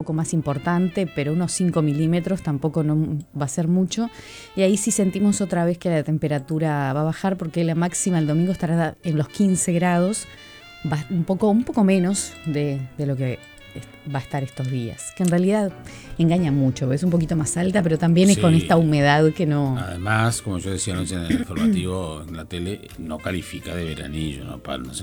poco más importante, pero unos 5 milímetros tampoco no va a ser mucho. Y ahí sí sentimos otra vez que la temperatura va a bajar, porque la máxima el domingo estará en los 15 grados, un poco menos de lo que va a estar estos días, que en realidad engaña mucho, es un poquito más alta, pero también es con esta humedad que no... Además, como yo decía anoche en el informativo en la tele, no califica de veranillo, no